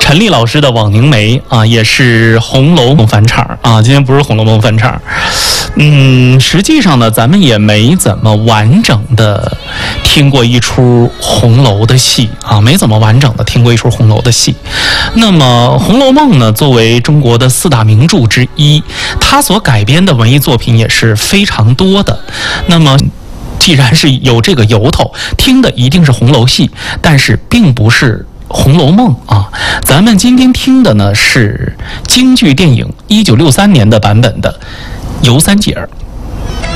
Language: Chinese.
陈粒老师的《枉凝眉》啊，也是《红楼梦》返场啊。今天不是《红楼梦》返场，实际上呢，咱们也没怎么完整的听过一出红楼的戏啊，没怎么完整的听过一出红楼的戏。那么《红楼梦》呢，作为中国的4大名著之一，它所改编的文艺作品也是非常多的。那么既然是有这个由头，听的一定是红楼戏，但是并不是《红楼梦》啊。咱们今天听的呢是京剧电影1963年的版本的《尤三姐儿》。